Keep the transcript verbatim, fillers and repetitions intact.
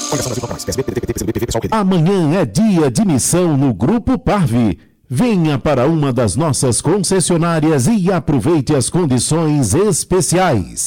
Amanhã é dia de missão no Grupo Parvi. Venha para uma das nossas concessionárias e aproveite as condições especiais.